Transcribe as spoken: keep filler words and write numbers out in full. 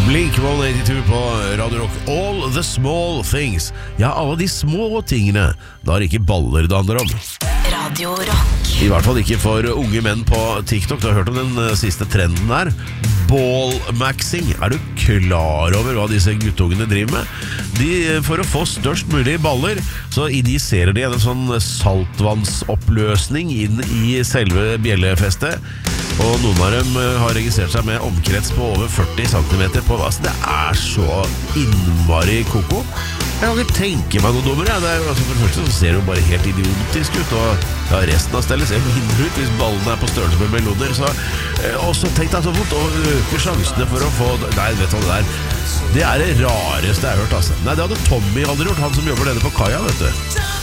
Blink one eighty-two på Radio Rock. All the small things. Ja, alle de små tingene. Da er det ikke baller det handler om. Radio Rock. I hvert fall ikke for unge menn på TikTok. Du har hørt om den siste trenden der. Ballmaxing. Er du klar over hva disse guttungene driver med? De, for å få størst mulig baller, så injiserer de en sånn saltvannsoppløsning inn i selve bjellefestet. Og noen av dem har registrert seg med omkrets på over førti centimeter på. Altså, det er så innmari koko. Jeg kan ikke tenke meg noe dummere. Det er, altså, for det første så ser det jo bare helt idiotisk ut. Og ja, resten av stellet ser mindre ut hvis ballene er på størrelse med meloner. Så eh, også tenk deg så fort å øke sjansene for å få. Nei, vet du hva det er? Det er det rareste jeg har hørt, altså. Nei, det hadde Tommy aldri gjort. Han som jobber nede på kaia, vet du.